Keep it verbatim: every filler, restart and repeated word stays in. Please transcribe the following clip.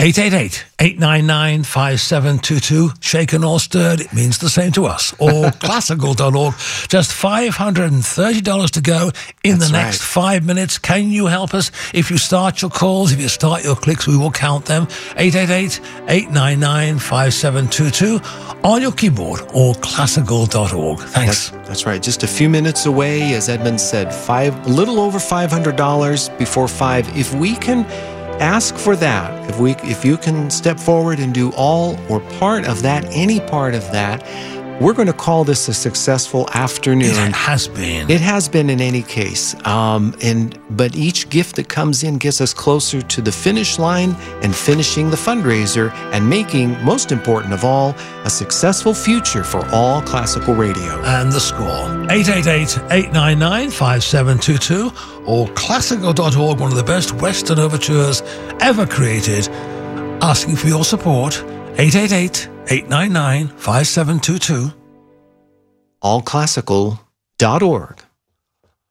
eight eight eight, eight nine nine, five seven two two. Shaken or stirred, it means the same to us. Or classical dot org. Just five hundred thirty dollars to go in That's the next right. five minutes. Can you help us? If you start your calls, if you start your clicks, we will count them. eight eight eight, eight nine nine, five seven two two on your keyboard or classical dot org. Thanks. That's, that's right. Just a few minutes away, as Edmund said, five, a little over five hundred dollars before five. If we can ask for that, if we, if you can step forward and do all or part of that, any part of that, we're going to call this a successful afternoon. It has been. It has been in any case. Um, and but each gift that comes in gets us closer to the finish line and finishing the fundraiser and making, most important of all, a successful future for all classical radio. And the score, eight eight eight, eight nine nine, five seven two two or classical dot org, one of the best Western overtures ever created. Asking for your support, eight eight eight, eight nine nine, five seven two two. all classical dot org.